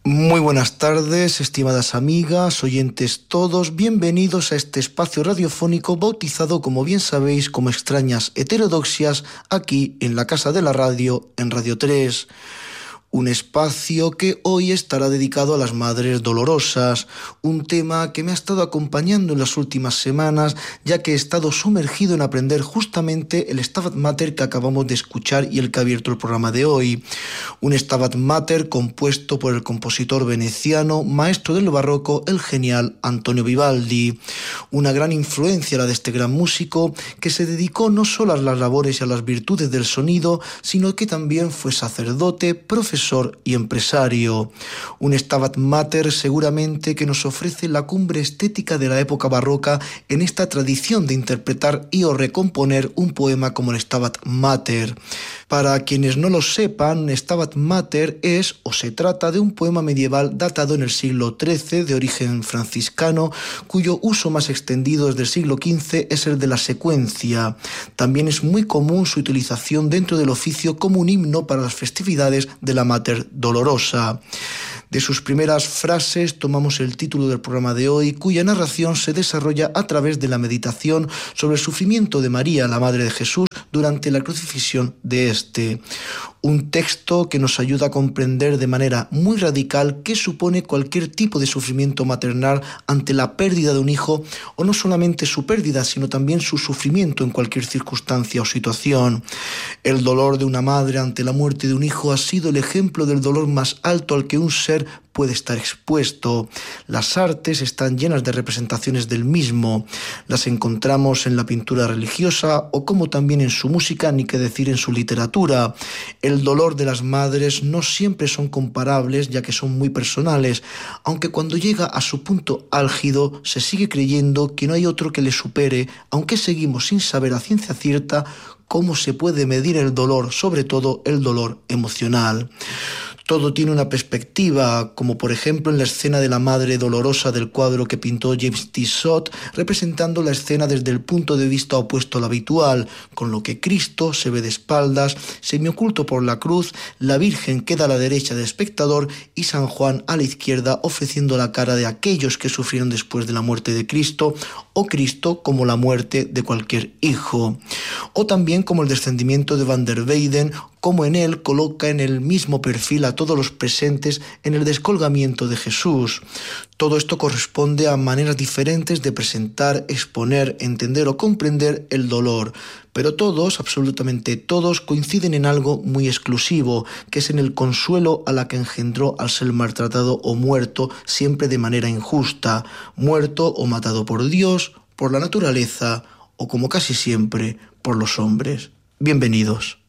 Muy buenas tardes, estimadas amigas, oyentes todos, bienvenidos a este espacio radiofónico bautizado, como bien sabéis, como Extrañas Heterodoxias, aquí en la Casa de la Radio, en Radio 3. Un espacio que hoy estará dedicado a las Madres Dolorosas, un tema que me ha estado acompañando en las últimas semanas, ya que he estado sumergido en aprender justamente el Stabat Mater que acabamos de escuchar y el que ha abierto el programa de hoy. Un Stabat Mater compuesto por el compositor veneciano, maestro del barroco, el genial Antonio Vivaldi. Una gran influencia la de este gran músico, que se dedicó no solo a las labores y a las virtudes del sonido, sino que también fue sacerdote, profesor y empresario. Un Stabat Mater seguramente que nos ofrece la cumbre estética de la época barroca en esta tradición de interpretar y o recomponer un poema como el Stabat Mater. Para quienes no lo sepan, Stabat Mater es o se trata de un poema medieval datado en el siglo XIII de origen franciscano, cuyo uso más extendido desde el siglo XV es el de la secuencia. También es muy común su utilización dentro del oficio como un himno para las festividades de la Mater Dolorosa. De sus primeras frases tomamos el título del programa de hoy, cuya narración se desarrolla a través de la meditación sobre el sufrimiento de María, la Madre de Jesús, durante la crucifixión de éste. Un texto que nos ayuda a comprender de manera muy radical qué supone cualquier tipo de sufrimiento maternal ante la pérdida de un hijo, o no solamente su pérdida, sino también su sufrimiento en cualquier circunstancia o situación. El dolor de una madre ante la muerte de un hijo ha sido el ejemplo del dolor más alto al que un ser puede estar expuesto. Las artes están llenas de representaciones del mismo. Las encontramos en la pintura religiosa o como también en su música, ni qué decir en su literatura. El dolor de las madres no siempre son comparables, ya que son muy personales, aunque cuando llega a su punto álgido se sigue creyendo que no hay otro que le supere, aunque seguimos sin saber a ciencia cierta cómo se puede medir el dolor, sobre todo el dolor emocional. Todo tiene una perspectiva, como por ejemplo en la escena de la Madre Dolorosa del cuadro que pintó James Tissot, representando la escena desde el punto de vista opuesto al habitual, con lo que Cristo se ve de espaldas, semioculto por la cruz, la Virgen queda a la derecha del espectador y San Juan a la izquierda ofreciendo la cara de aquellos que sufrieron después de la muerte de Cristo, o Cristo como la muerte de cualquier hijo. O también como el descendimiento de Van der Weyden, como en él coloca en el mismo perfil a todos los presentes en el descolgamiento de Jesús. Todo esto corresponde a maneras diferentes de presentar, exponer, entender o comprender el dolor, pero todos, absolutamente todos, coinciden en algo muy exclusivo, que es en el consuelo a la que engendró al ser maltratado o muerto, siempre de manera injusta, muerto o matado por Dios, por la naturaleza o, como casi siempre, por los hombres. Bienvenidos.